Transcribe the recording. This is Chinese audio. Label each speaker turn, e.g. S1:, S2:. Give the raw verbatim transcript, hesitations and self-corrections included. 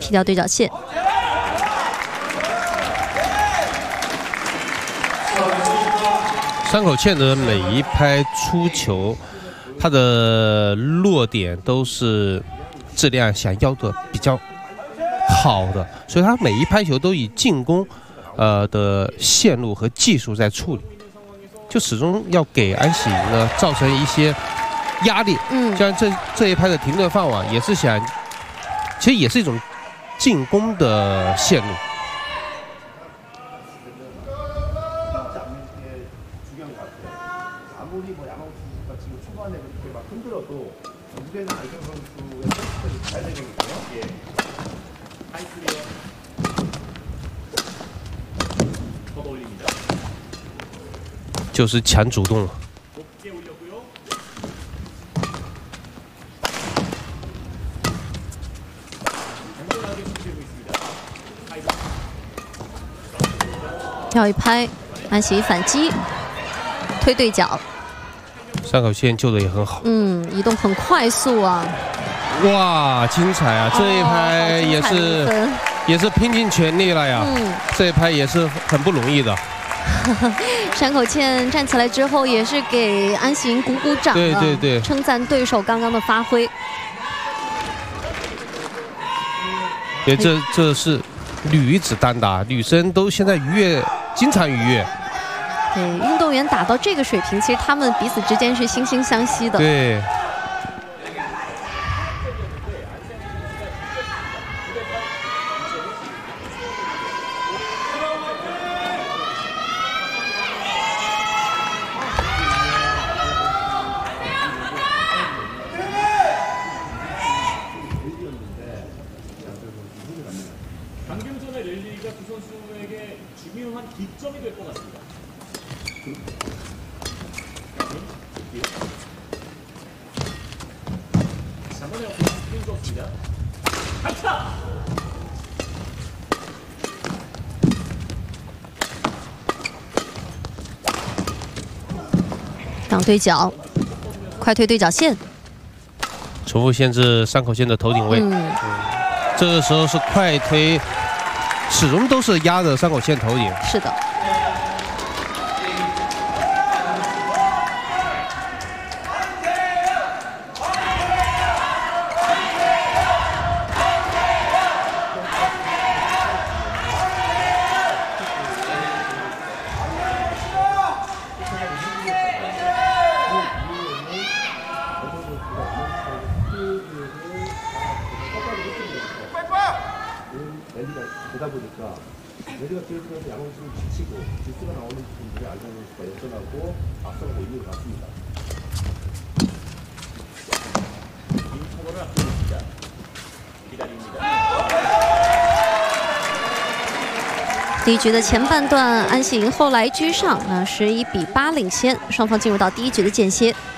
S1: 劈掉对角线。
S2: 山口茜的每一拍出球，它的落点都是质量想要的比较好的，所以他每一拍球都以进攻呃的线路和技术在处理，就始终要给安喜莹呢造成一些压力。嗯，像这这一拍的停顿放网也是想，其实也是一种进攻的线路。 就是强主动了。
S1: 要一拍，安喜反击，推对角。
S2: 山口茜救的也很好。嗯，
S1: 移动很快速啊。
S2: 哇，精彩啊！这一拍也是、哦、也是拼尽全力了呀。嗯，这一拍也是很不容易的。
S1: 山口茜站起来之后，也是给安喜莹鼓鼓掌，
S2: 对对对，
S1: 称赞对手刚刚的发挥。
S2: 对，这这是女子单打，女生都现在愉悦，经常愉悦。
S1: 对，运动员打到这个水平，其实他们彼此之间是惺惺相惜的。
S2: 对。
S1: 挡对角，快推对角线，
S2: 重复限制山口茜的头顶位。嗯，嗯这个时候是快推，始终都是压着山口茜头顶。
S1: 是的。
S3: 되다 보니까 레드가 뛰어들면서 양홍수를 지치고 지스가 나오는 분들이 알고는 역전하고 앞서가고 있는 것 같습니다.
S4: 인터벌을 앞두고 있습니다. 기다립니다.
S1: 第一局的前半段，安喜莹后来居上，啊，十一比八领先，双方进入到第一局的间歇。